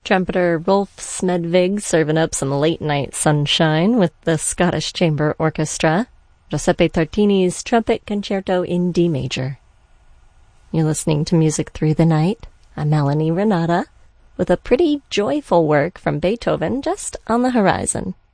Trumpeter Rolf Smedvig serving up some late-night sunshine with the Scottish Chamber Orchestra, Giuseppe Tartini's Trumpet Concerto in D major. You're listening to Music Through the Night. I'm Melanie Renata, with a pretty joyful work from Beethoven just on the horizon.